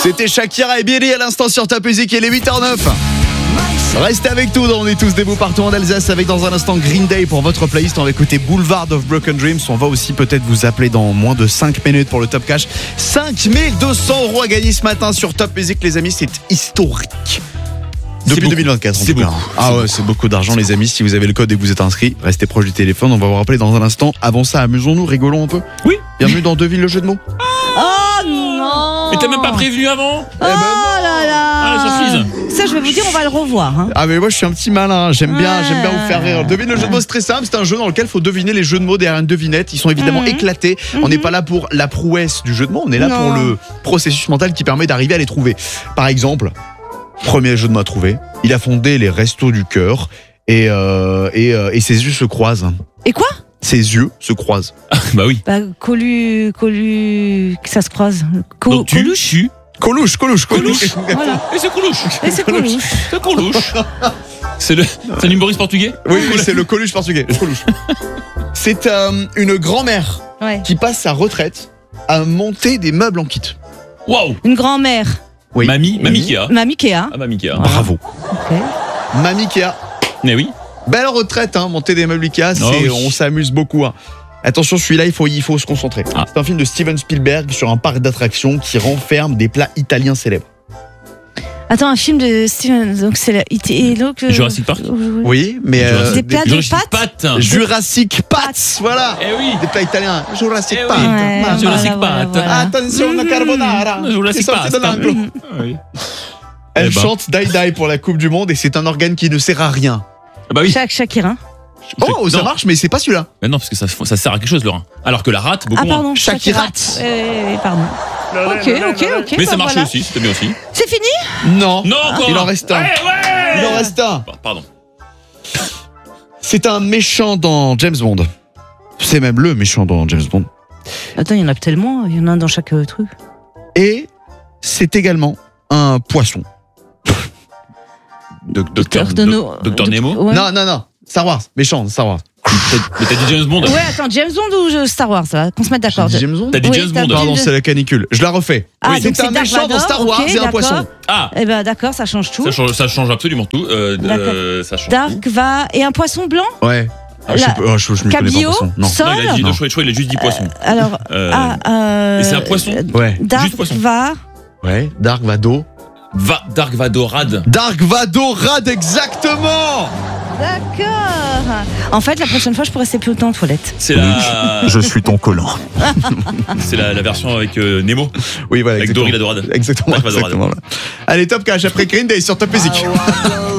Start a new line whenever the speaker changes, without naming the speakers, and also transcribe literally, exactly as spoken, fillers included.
C'était Shakira et Billy à l'instant sur Top Music et les huit heures neuf. Restez avec nous, on est tous debout partout en Alsace avec dans un instant Green Day pour votre playlist. On va écouter Boulevard of Broken Dreams. On va aussi peut-être vous appeler dans moins de cinq minutes pour le Top Cash. cinq mille deux cents euros à gagner ce matin sur Top Music, les amis, c'est historique. Depuis deux mille vingt-quatre, en
c'est
tout cas.
beaucoup.
Ah ouais, c'est beaucoup d'argent, les amis. Si vous avez le code et que vous êtes inscrit, restez proche du téléphone. On va vous rappeler dans un instant. Avant ça, amusons-nous, rigolons un peu.
Oui.
Bienvenue dans Devine le jeu de mots.
Oh non.
Mais t'as même pas prévenu avant?
Oh là là.
Ah, la surprise.
Ça, je vais vous dire, on va le revoir. Hein.
Ah mais moi je suis un petit malin, j'aime bien,
Ouais.
j'aime bien vous faire rire. Devine le jeu de mots, c'est très simple, c'est un jeu dans lequel il faut deviner les jeux de mots derrière une devinette. Ils sont évidemment
Mhm.
éclatés. On n'est
Mhm.
pas là pour la prouesse du jeu de mots, on est là
Non.
pour le processus mental qui permet d'arriver à les trouver. Par exemple, premier jeu de mots à trouver, il a fondé les Restos du Cœur et, euh, et, euh, et ses yeux se croisent.
Et quoi?
Ses yeux se croisent.
Bah oui.
Bah, Colu, Colu, que ça se croise. Co-
Donc tu,
Coluche.
tu.
Coluche, Coluche, Coluche.
Voilà.
Et c'est Coluche.
Et c'est Coluche.
C'est Coluche. C'est le, c'est un humoriste portugais?
Oui, oui, c'est le Coluche portugais. Coluche. C'est euh, une grand-mère
Ouais.
qui passe sa retraite à monter des meubles en kit.
Waouh.
Une grand-mère.
Oui.
Mamie, Mamie Kea.
Mamie Kea.
Ah, Mamie Kea.
Bravo.
Ok.
Mamie Kea.
Mais oui.
Belle retraite, hein, monter des meubles Ikea, c'est,
Oh oui.
on s'amuse beaucoup. Hein. Attention, celui-là, il faut, il faut se concentrer.
Ah.
C'est un film de Steven Spielberg sur un parc d'attractions qui renferme des plats italiens célèbres.
Attends, un film de Steven. Donc c'est la. Et donc, euh,
Jurassic Park.
Oui, mais euh,
Des plats de
Jurassic
pâtes.
Pâtes.
Jurassic Pats, voilà.
Eh oui.
Des plats italiens. Jurassic
Eh oui.
Pats.
Ouais,
Mamma.
Jurassic
voilà,
Pâtes.
voilà, voilà.
Attention, la
Mhm.
carbonara.
Jurassic
Qui sorti de
Pasta.
l'anglo.
Mhm.
Ah oui.
Elle
Eh ben.
chante Die Die pour la Coupe du Monde et c'est un organe qui ne sert à rien.
Ah bah oui.
Shak- Shakira.
Oh, ça
Non.
marche, mais c'est pas celui-là.
Mais non, parce que ça, ça sert à quelque chose, le rein. Alors que la rate, beaucoup
Ah,
moins.
pardon.
Shakira.
Euh, pardon. Ok, ok, ok.
Mais
bah
ça marchait
voilà.
aussi, c'était bien aussi.
C'est fini?
Non.
Non, encore
Il en
un.
reste un.
Ouais, ouais.
Il en reste un.
Pardon.
C'est un méchant dans James Bond. C'est même le méchant dans James Bond.
Attends, il y en a tellement. Il y en a un dans chaque euh, truc.
Et c'est également un poisson.
Doc- Docteur
de nos-
Docteur
de-
Nemo.
Ouais.
Non, non, non. Star Wars. Méchant, Star Wars.
Mais t'as dit James Bond.
Ouais, attends, James Bond ou je- Star Wars, là, qu'on se mette d'accord.
J'ai dit James Bond.
T'as dit
Oui,
James
t'as
Bond.
dit-
Pardon,
de-
c'est la canicule. Je la refais.
Ah,
Oui.
donc
C'est un
c'est Dark
méchant dans
Vador,
Star Wars
ok,
et un
d'accord.
poisson.
Ah,
Eh ben d'accord, ça change tout.
ça change, ça change absolument tout. Euh,
D'accord.
euh, ça change tout.
Dark va et un poisson blanc.
Ouais. Ah, je,
La-
sais pas, oh, je, je m'y connais pas en
Cabillaud,
poisson. Non.
sol.
Non, il a dit,
Non.
le choix, le choix, il a juste dit poisson.
Alors
Euh,
ah, euh,
et c'est un poisson.
Ouais.
Dark
Juste poisson.
va.
Ouais. Dark Vado.
Va, Dark Vadorad.
Dark Vadorad, exactement.
D'accord. En fait, la prochaine fois, je pourrais rester plus longtemps aux toilettes.
C'est la,
Je suis ton collant.
c'est la, la version avec euh, Nemo.
Oui, voilà.
Avec
exactement.
Dory la Dorade.
Exactement.
Dark Vadorad.
exactement. Allez, Top Cash après Green Day sur Top Music.